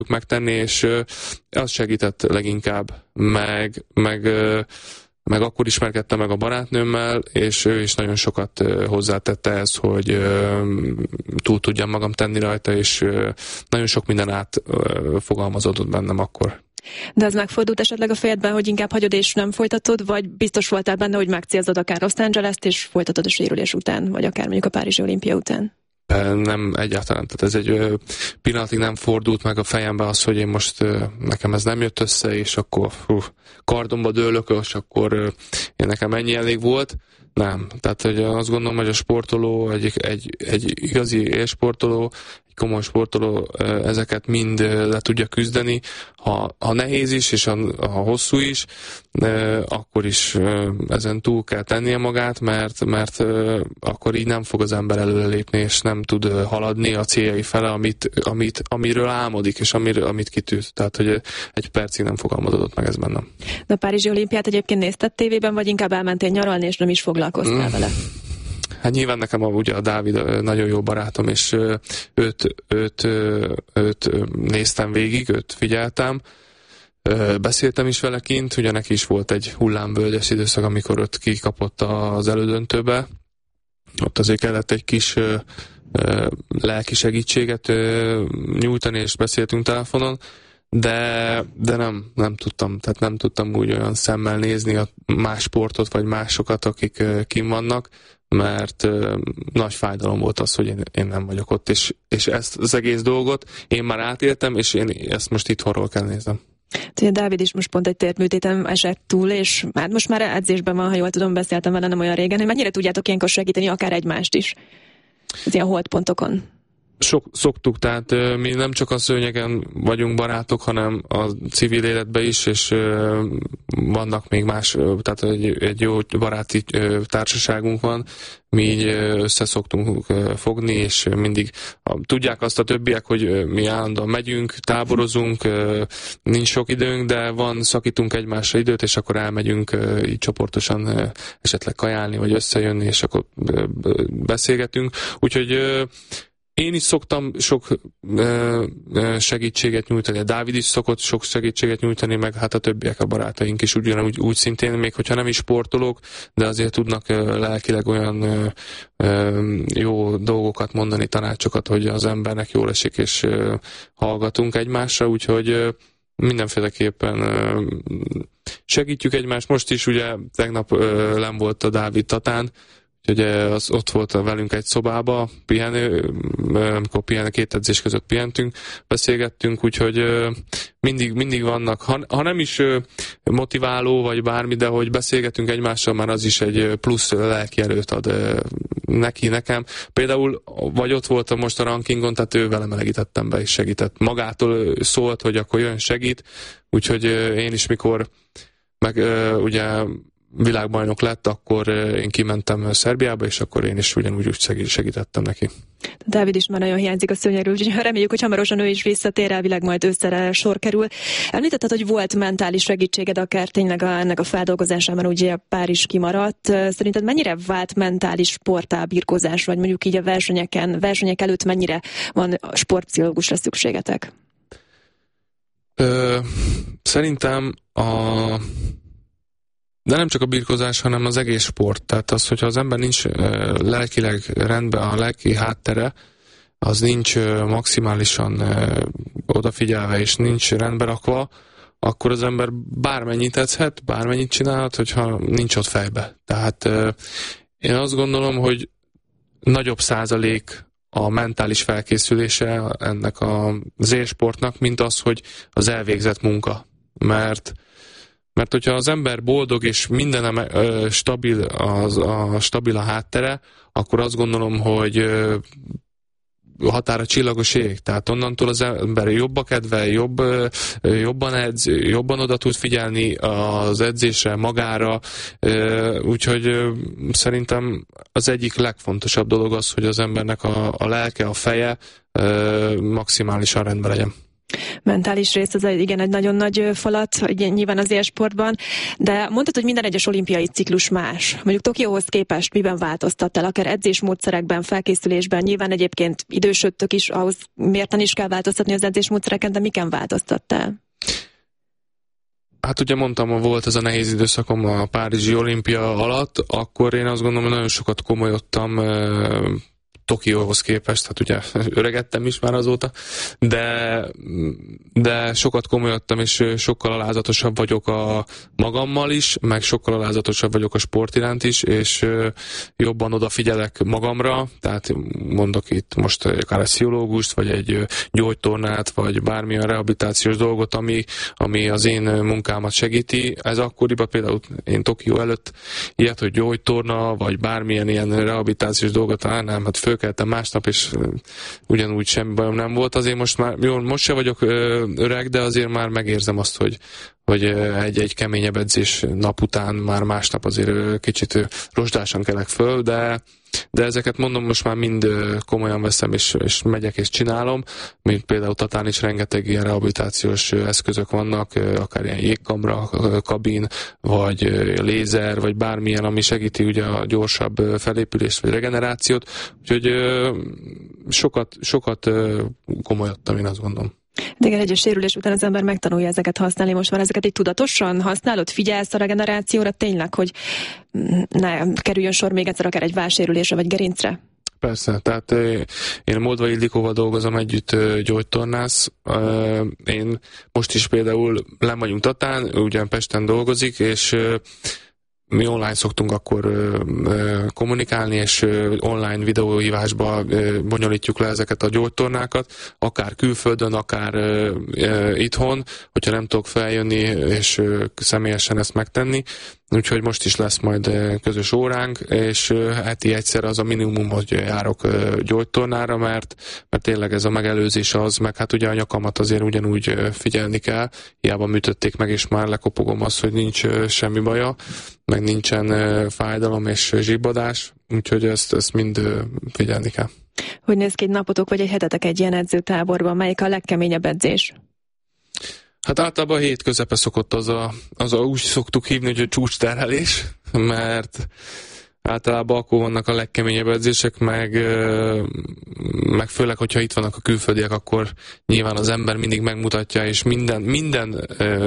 megtenni, és az segített leginkább, meg akkor ismerkedtem meg a barátnőmmel, és ő is nagyon sokat hozzátette ez, hogy túl tudjam magam tenni rajta, és nagyon sok minden átfogalmazódott bennem akkor. De ez megfordult esetleg a fejedben, hogy inkább hagyod és nem folytatod, vagy biztos voltál benne, hogy megcélzod akár Los Angeles-t, és folytatod a sérülés után, vagy akár mondjuk a Párizsi olimpia után? Nem, egyáltalán. Tehát ez egy pillanatig nem fordult meg a fejembe az, hogy én most nekem ez nem jött össze, és akkor kardomba dőlök, és akkor én nekem ennyi elég volt. Nem. Tehát hogy azt gondolom, hogy a sportoló, egy igazi élsportoló, egy komoly sportoló ezeket mind le tudja küzdeni. Ha nehéz is, és ha hosszú is, akkor is ezen túl kell tennie magát, mert akkor így nem fog az ember előrelépni, és nem tud haladni a céljai fele, amiről álmodik, és amit kitűz. Tehát, hogy egy percig nem fogalmazódott meg ez bennem. De a Párizsi olimpiát egyébként nézted tévében, vagy inkább elmentél nyaralni, és nem is foglalkoztál vele? Hát nyilván nekem ugye a Dávid nagyon jó barátom, és őt néztem végig, őt figyeltem, beszéltem is vele kint, ugye neki is volt egy hullámvölgyes időszak, amikor őt kikapott az elődöntőbe. Ott azért kellett egy kis lelki segítséget nyújtani, és beszéltünk telefonon, de nem tudtam, tehát nem tudtam úgy olyan szemmel nézni a más sportot, vagy másokat, akik kim vannak, mert nagy fájdalom volt az, hogy én nem vagyok ott, és ezt az egész dolgot én már átéltem, és én ezt most itthonról kell néznem. Ugye Dávid is most pont egy térműtéten esett túl, és hát most már edzésben van, ha jól tudom, beszéltem vele nem olyan régen, hogy mennyire tudjátok ilyenkor segíteni akár egymást is az ilyen holdpontokon? Szoktuk, tehát mi nem csak a szőnyegen vagyunk barátok, hanem a civil életben is, és vannak még más, tehát egy jó baráti társaságunk van, mi így összeszoktunk fogni, és mindig tudják azt a többiek, hogy mi állandóan megyünk, táborozunk, nincs sok időnk, de szakítunk egymásra időt, és akkor elmegyünk így csoportosan esetleg kajálni, vagy összejönni, és akkor beszélgetünk. Úgyhogy én is szoktam sok segítséget nyújtani, a Dávid is szokott sok segítséget nyújtani, meg hát a többiek, a barátaink is úgy szintén, még hogyha nem is sportolók, de azért tudnak lelkileg olyan jó dolgokat mondani, tanácsokat, hogy az embernek jól esik, és hallgatunk egymásra, úgyhogy mindenféleképpen segítjük egymást. Most is ugye tegnap nem volt a Dávid Tatán, úgyhogy az ott volt velünk egy szobába, amikor két edzés között pihentünk, beszélgettünk, úgyhogy mindig vannak, ha nem is motiváló, vagy bármi, de hogy beszélgetünk egymással, már az is egy plusz lelki erőt ad nekem. Például, vagy ott voltam most a rankingon, tehát ő velem melegítettem be, és segített. Magától szólt, hogy akkor jön, segít, úgyhogy én is mikor ugye világbajnok lett, akkor én kimentem Szerbiába, és akkor én is ugyanúgy úgy segítettem neki. Dávid is már nagyon hiányzik a szőnyegről, úgyhogy reméljük, hogy hamarosan ő is visszatér, elvileg majd ősszel sor kerül. Említetted, hogy volt mentális segítséged akár tényleg ennek a feldolgozásában, ugye Párizs kimaradt. Szerinted mennyire vált mentális sporttá birkózás, vagy mondjuk így a versenyek előtt mennyire van sportpszichológusra szükségetek? Szerintem de nem csak a birkózás, hanem az egész sport. Tehát az, hogyha az ember nincs lelkileg rendben, a lelki háttere, az nincs maximálisan odafigyelve, és nincs rendbe rakva, akkor az ember bármennyit edzhet, bármennyit csinálhat, hogyha nincs ott fejbe. Tehát én azt gondolom, hogy nagyobb százalék a mentális felkészülése ennek az élsportnak, mint az, hogy az elvégzett munka. Mert hogyha az ember boldog, és minden stabil a háttere, akkor azt gondolom, hogy határa csillagos ég. Tehát onnantól az ember jobb a kedve, jobban edz, jobban oda tud figyelni az edzésre, magára. Úgyhogy szerintem az egyik legfontosabb dolog az, hogy az embernek a lelke, a feje maximálisan rendben legyen. Mentális rész, az igen, egy nagyon nagy falat, nyilván az élsportban, de mondtad, hogy minden egyes olimpiai ciklus más. Mondjuk Tokióhoz képest miben változtattál, akár edzésmódszerekben, felkészülésben, nyilván egyébként idősödtök is, ahhoz mérten is kell változtatni az edzésmódszereken, de miken változtattál? Hát ugye mondtam, volt ez a nehéz időszakom a Párizsi olimpia alatt, akkor én azt gondolom, hogy nagyon sokat komolyodtam Tokióhoz képest, hát ugye öregettem is már azóta, de sokat komolyodtam, és sokkal alázatosabb vagyok a magammal is, meg sokkal alázatosabb vagyok a sport iránt is, és jobban odafigyelek magamra, tehát mondok itt most akár egy pszichológust, vagy egy gyógytornát, vagy bármilyen rehabilitációs dolgot, ami az én munkámat segíti. Ez akkoriban például én Tokió előtt ilyet, hogy gyógytorna, vagy bármilyen ilyen rehabilitációs dolgot, nem, hát fölkeltem másnap, és ugyanúgy semmi bajom nem volt. Azért most se vagyok öreg, de azért már megérzem azt, hogy egy keményebb edzés nap után már másnap azért kicsit rozsdásan kelek föl, de ezeket mondom, most már mind komolyan veszem, és megyek és csinálom, mint például Tatán is rengeteg ilyen rehabilitációs eszközök vannak, akár ilyen jégkamra, kabin, vagy lézer, vagy bármilyen, ami segíti ugye a gyorsabb felépülést, vagy regenerációt, úgyhogy sokat komolyodtam, én azt gondolom. De igen, egy sérülés után az ember megtanulja ezeket használni. Most már ezeket így tudatosan használod? Figyelsz a regenerációra tényleg, hogy ne kerüljön sor még egyszer akár egy válsérülésre vagy gerincre? Persze, tehát én Moldvai Ildikóval dolgozom együtt, gyógytornász. Én most is például len vagyunk Tatán, ugyan Pesten dolgozik, és mi online szoktunk akkor kommunikálni, és online videóhívásba bonyolítjuk le ezeket a gyógytornákat, akár külföldön, akár itthon, hogyha nem tudok feljönni, és személyesen ezt megtenni. Úgyhogy most is lesz majd közös óránk, és heti egyszer az a minimum, hogy járok gyógytornára, mert tényleg ez a megelőzés az, meg hát ugye a nyakamat azért ugyanúgy figyelni kell, hiába műtötték meg, és már lekopogom azt, hogy nincs semmi baja, meg nincsen fájdalom és zsibbadás, úgyhogy ezt mind figyelni kell. Hogy néz ki egy napotok, vagy egy hetetek egy ilyen edzőtáborban? Melyik a legkeményebb edzés? Hát általában a hét közepe szokott az úgy szoktuk hívni, hogy a csúcsterhelés, mert általában akkor vannak a legkeményebb edzések, meg főleg, hogyha itt vannak a külföldiek, akkor nyilván az ember mindig megmutatja, és minden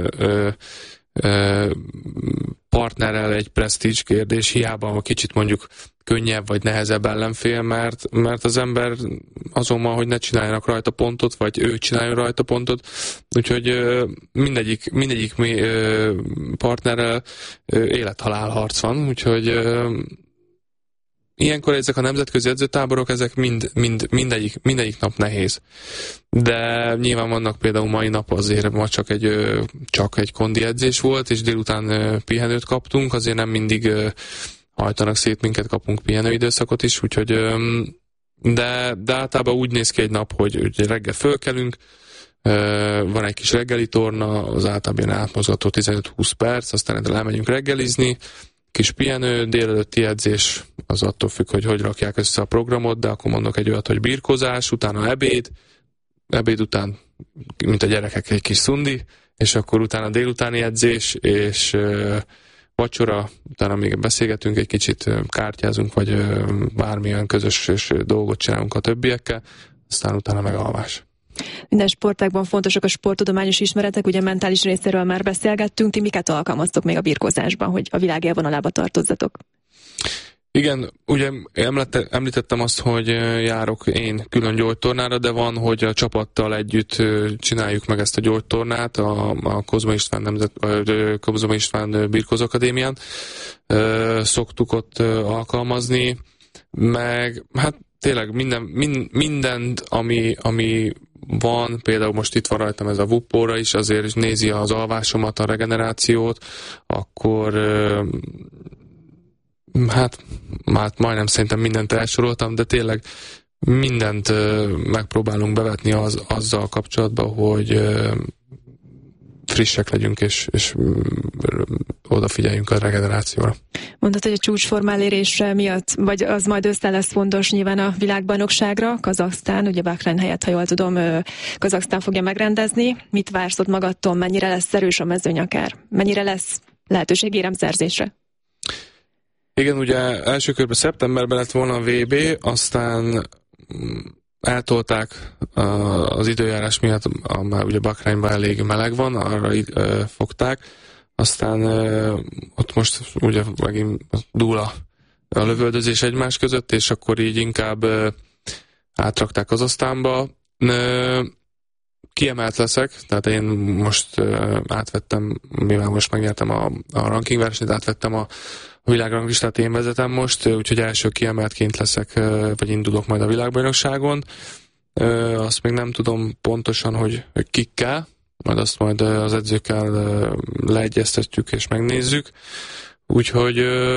partnerrel egy presztízs kérdés, hiába a kicsit mondjuk könnyebb vagy nehezebb ellenfél, mert az ember azonban, hogy ne csináljanak rajta pontot, vagy ő csináljon rajta pontot, úgyhogy mindegyik partnerrel élethalál harc van, úgyhogy ilyenkor ezek a nemzetközi edzőtáborok, ezek mindegyik nap nehéz. De nyilván vannak például mai nap azért ma csak egy kondi edzés volt, és délután pihenőt kaptunk, azért nem mindig hajtanak szét minket, kapunk pihenőidőszakot is, úgyhogy de általában úgy néz ki egy nap, hogy reggel fölkelünk, van egy kis reggeli torna, az általában ilyen átmozgató 15-20 perc, aztán elmegyünk reggelizni, kis pihenő, délelőtti edzés, az attól függ, hogy rakják össze a programot, de akkor mondok egy olyat, hogy birkózás, utána ebéd után, mint a gyerekek, egy kis szundi, és akkor utána délutáni edzés, és vacsora, utána még beszélgetünk egy kicsit, kártyázunk, vagy bármilyen közös dolgot csinálunk a többiekkel, aztán utána meg alvás. Minden sportágban fontosak a sporttudományos ismeretek, ugye mentális részéről már beszélgettünk, ti miket alkalmaztok még a birkózásban, hogy a világ élvonalába tartozzatok? Igen, ugye említettem azt, hogy járok én külön gyógytornára, de van, hogy a csapattal együtt csináljuk meg ezt a gyógytornát a Kozma István Birkózó Akadémián. Szoktuk ott alkalmazni, meg hát tényleg mindent, ami van, például most itt van rajtam ez a Vuppóra is, azért is nézi az alvásomat, a regenerációt, akkor hát majdnem szerintem mindent elsoroltam, de tényleg mindent megpróbálunk bevetni azzal kapcsolatban, hogy frissek legyünk, és odafigyeljünk a regenerációra. Mondtad, hogy a csúcsforma elérése miatt, vagy az majd össze lesz fontos nyilván a világbajnokságra, Kazaksztán, ugye Bahrein helyett, ha jól tudom, Kazaksztán fogja megrendezni. Mit vársz ott magadtól, mennyire lesz erős a mezőny akár? Mennyire lesz lehetőség éremszerzésre? Igen, ugye első körben szeptemberben lett volna a VB, aztán eltolták az időjárás miatt, már ugye Bahreinban elég meleg van, arra fogták, aztán ott most ugye megint dúl a lövöldözés egymás között, és akkor így inkább átrakták Kazahsztánba. Kiemelt leszek, tehát én most átvettem, mivel most megnyertem a ranking versenyt, átvettem a világranglistát, én vezetem most, úgyhogy első kiemeltként leszek, vagy indulok majd a világbajnokságon. Azt még nem tudom pontosan, hogy kikkel, majd az edzőkkel leegyeztetjük és megnézzük. Úgyhogy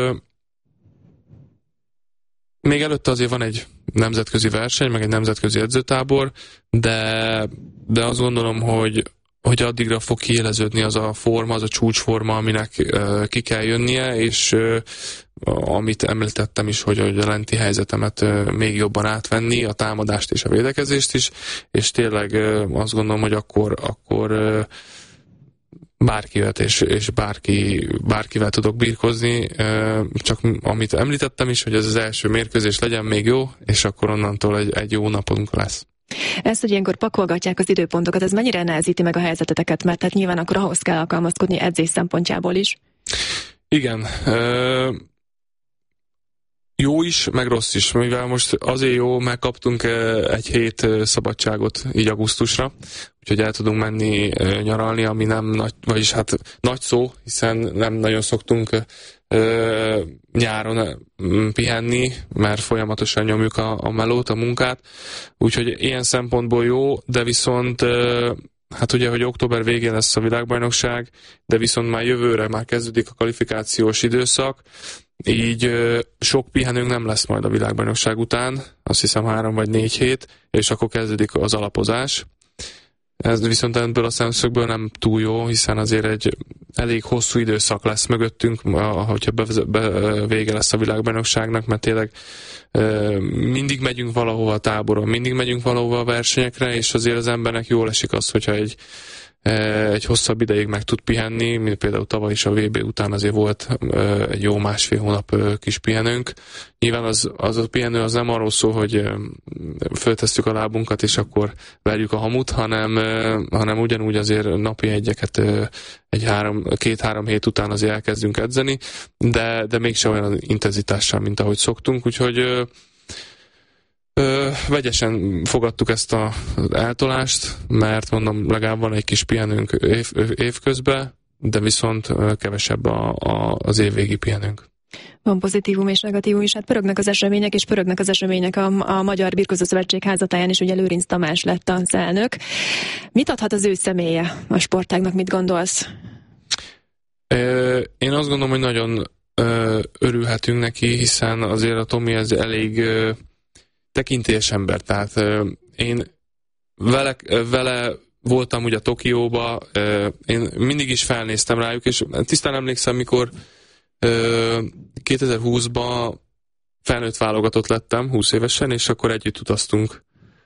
még előtte azért van egy nemzetközi verseny, meg egy nemzetközi edzőtábor, de azt gondolom, hogy addigra fog kiéleződni az a forma, az a csúcsforma, aminek ki kell jönnie, és amit említettem is, hogy a lenti helyzetemet még jobban átvenni, a támadást és a védekezést is, és tényleg azt gondolom, hogy akkor bárkivel és bárkivel tudok birkozni, csak amit említettem is, hogy ez az első mérkőzés legyen még jó, és akkor onnantól egy jó napunk lesz. Ezt, hogy ilyenkor pakolgatják az időpontokat, ez mennyire nehezíti meg a helyzeteteket, mert hát nyilván akkor ahhoz kell alkalmazkodni edzés szempontjából is. Igen. Jó is, meg rossz is, mivel most azért jó, megkaptunk egy hét szabadságot így augusztusra, úgyhogy el tudunk menni nyaralni, ami nem nagy, vagyis hát nagy szó, hiszen nem nagyon szoktunk nyáron pihenni, mert folyamatosan nyomjuk a melót, a munkát, úgyhogy ilyen szempontból jó, de viszont hát ugye, hogy október végén lesz a világbajnokság, de viszont már jövőre már kezdődik a kvalifikációs időszak, így sok pihenőnk nem lesz majd a világbajnokság után, azt hiszem 3 vagy 4 hét, és akkor kezdődik az alapozás. Ez viszont ebből a szemszögből nem túl jó, hiszen azért egy elég hosszú időszak lesz mögöttünk, hogyha vége lesz a világbajnokságnak, mert tényleg mindig megyünk valahova a táboron, mindig megyünk valahova a versenyekre, és azért az embernek jól esik az, hogyha egy hosszabb ideig meg tud pihenni, mint például tavaly is a VB után azért volt egy jó 1,5 hónap kis pihenőnk. Nyilván az a pihenő az nem arról szól, hogy föltesszük a lábunkat, és akkor verjük a hamut, hanem ugyanúgy azért napi egyeket egy 2-3 hét után azért elkezdünk edzeni, de mégsem olyan intenzitással, mint ahogy szoktunk, úgyhogy vegyesen fogadtuk ezt az eltolást, mert mondom, legalább van egy kis pihenőnk évközben, de viszont kevesebb az évvégi pihenőnk. Van pozitívum és negatívum is, hát pörögnek az események a Magyar Birkózó Szövetség házatáján is, ugye Lőrinc Tamás lett az elnök. Mit adhat az ő személye a sportágnak, mit gondolsz? Én azt gondolom, hogy nagyon örülhetünk neki, hiszen azért a Tomi ez elég tekintélyes ember, tehát én vele voltam ugye Tokióba, én mindig is felnéztem rájuk, és tisztán emlékszem, mikor 2020-ban felnőtt válogatott lettem, 20 évesen, és akkor együtt utaztunk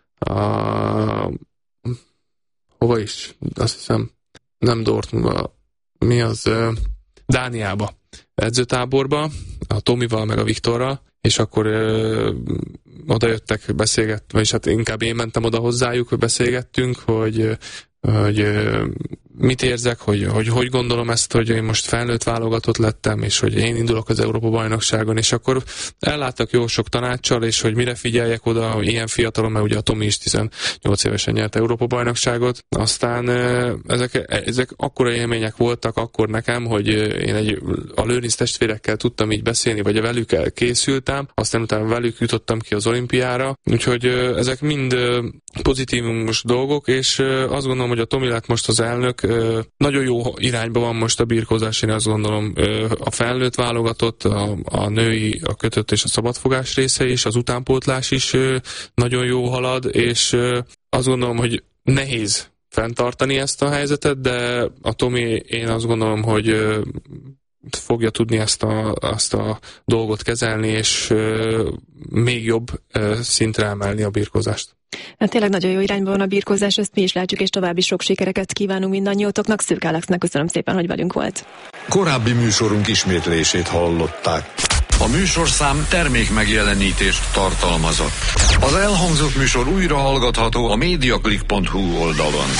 hova is? Azt hiszem, nem Dortmundba, mi az? Dániába, edzőtáborba, a Tomival meg a Viktorral, és akkor oda jöttek, vagyis hát inkább én mentem oda hozzájuk, beszélgettünk, hogy mit érzek, hogy gondolom ezt, hogy én most felnőtt válogatott lettem, és hogy én indulok az Európa-bajnokságon, és akkor elláttak jó sok tanáccsal, és hogy mire figyeljek oda, hogy ilyen fiatalon, mert ugye a Tomi is 18 évesen nyert Európa-bajnokságot. Aztán ezek akkora élmények voltak akkor nekem, hogy én a Lőrinc testvérekkel tudtam így beszélni, vagy velük készültem, aztán utána velük jutottam ki az olimpiára, úgyhogy ezek mind pozitívumos dolgok, és azt gondolom, hogy a Tomi lett most az elnök, nagyon jó irányba van most a birkózás, én azt gondolom, a felnőtt válogatott, a női, a kötött és a szabadfogás része is, az utánpótlás is nagyon jó halad, és azt gondolom, hogy nehéz fenntartani ezt a helyzetet, de a Tomi, én azt gondolom, hogy fogja tudni ezt a dolgot kezelni, és még jobb szintre emelni a birkózást. Hát tényleg nagyon jó irányban van a birkózás, ezt mi is látjuk, és további sok sikereket kívánunk mindannyiótoknak. Szürk Alexnek köszönöm szépen, hogy velünk volt. Korábbi műsorunk ismétlését hallották. A műsorszám termék megjelenítést tartalmazott. Az elhangzott műsor újra hallgatható a mediaclick.hu oldalon.